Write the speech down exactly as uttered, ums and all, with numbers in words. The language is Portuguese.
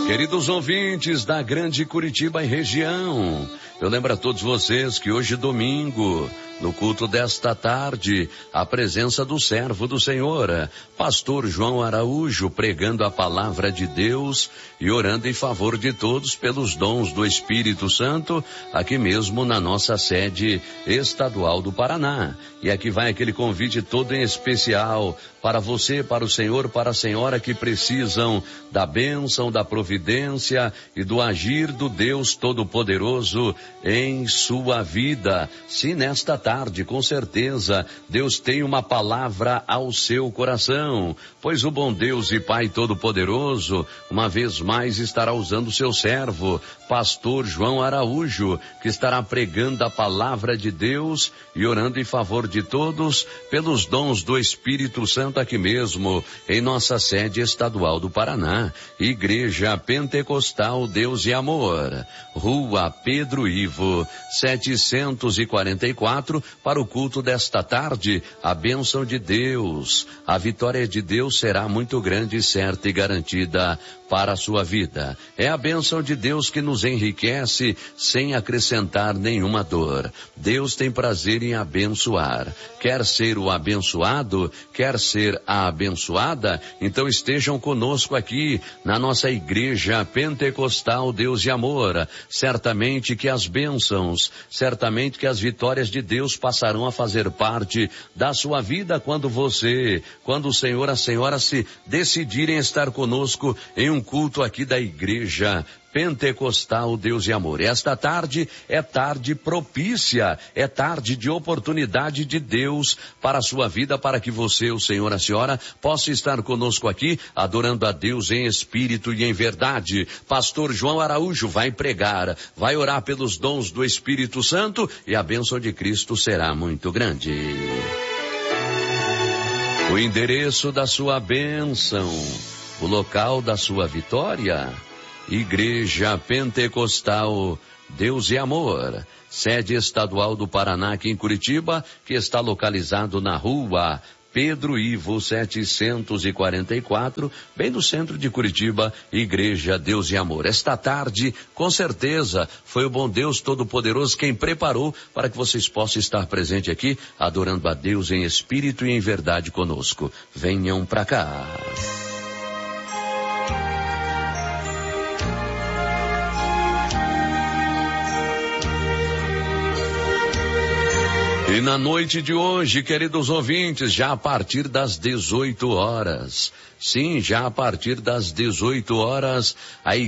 Queridos ouvintes da Grande Curitiba e região, eu lembro a todos vocês que hoje domingo, no culto desta tarde, a presença do servo do Senhor, pastor João Araújo, pregando a palavra de Deus e orando em favor de todos pelos dons do Espírito Santo, aqui mesmo na nossa sede estadual do Paraná. E aqui vai aquele convite todo em especial para você, para o Senhor, para a senhora que precisam da bênção, da providência e do agir do Deus Todo-Poderoso em sua vida. Se nesta tarde, com certeza, Deus tem uma palavra ao seu coração, pois o bom Deus e Pai Todo-Poderoso, uma vez mais estará usando o seu servo, pastor João Araújo, que estará pregando a palavra de Deus e orando em favor de todos pelos dons do Espírito Santo aqui mesmo, em nossa sede estadual do Paraná, Igreja Pentecostal Deus e Amor, Rua Pedro Ivo, setecentos e quarenta e quatro, para o culto desta tarde. A bênção de Deus, a vitória de Deus será muito grande, certa e garantida para a sua vida. É a bênção de Deus que nos enriquece sem acrescentar nenhuma dor. Deus tem prazer em abençoar. Quer ser o abençoado? Quer ser a abençoada? Então estejam conosco aqui na nossa Igreja Pentecostal Deus e Amor. Certamente que as bênçãos, certamente que as vitórias de Deus passarão a fazer parte da sua vida quando você, quando o Senhor, a senhora se decidirem estar conosco em um culto aqui da Igreja Pentecostal Deus e Amor. Esta tarde é tarde propícia, é tarde de oportunidade de Deus para a sua vida, para que você, o Senhor, a senhora, possa estar conosco aqui, adorando a Deus em espírito e em verdade. Pastor João Araújo vai pregar, vai orar pelos dons do Espírito Santo e a bênção de Cristo será muito grande. O endereço da sua bênção, o local da sua vitória, Igreja Pentecostal Deus e Amor, sede estadual do Paraná aqui em Curitiba, que está localizado na rua Pedro Ivo, setecentos e quarenta e quatro, bem no centro de Curitiba, Igreja Deus e Amor. Esta tarde, com certeza, foi o bom Deus Todo-Poderoso quem preparou para que vocês possam estar presente aqui, adorando a Deus em espírito e em verdade conosco. Venham pra cá. E na noite de hoje, queridos ouvintes, já a partir das dezoito horas, sim, já a partir das dezoito horas, a